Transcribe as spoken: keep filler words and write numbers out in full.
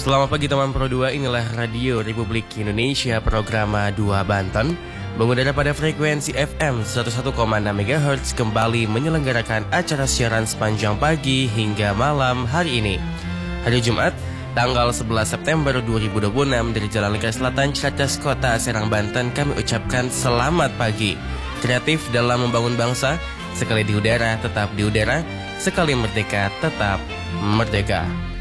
Selamat pagi teman Pro dua, inilah Radio Republik Indonesia Programa dua Banten mengudara pada frekuensi F M seratus satu koma enam megahertz kembali menyelenggarakan acara siaran sepanjang pagi hingga malam hari ini. Hari Jumat, tanggal sebelas September dua ribu dua puluh enam dari Jalan Lingkar Selatan, Ciracas, Kota Serang, Banten, kami ucapkan selamat pagi. Kreatif dalam membangun bangsa, sekali di udara tetap di udara, sekali merdeka tetap merdeka.